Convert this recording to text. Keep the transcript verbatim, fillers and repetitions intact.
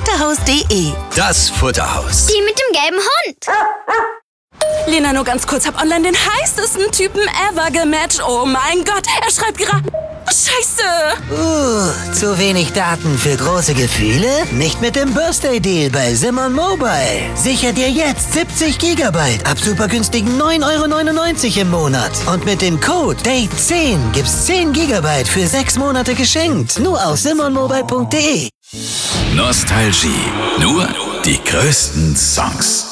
Futterhaus punkt de. Das Futterhaus. Die mit dem gelben Hund. Lena, nur ganz kurz, hab online den heißesten Typen ever gematcht. Oh mein Gott, er schreibt gerade... Scheiße! Uh, zu wenig Daten für große Gefühle? Nicht mit dem Birthday-Deal bei Simon Mobile. Sicher dir jetzt siebzig Gigabyte ab super günstigen neun Euro neunundneunzig im Monat. Und mit dem Code Date zehn gibt's zehn Gigabyte für sechs Monate geschenkt. Nur auf simon mobile punkt de. Nostalgie. Nur die größten Songs.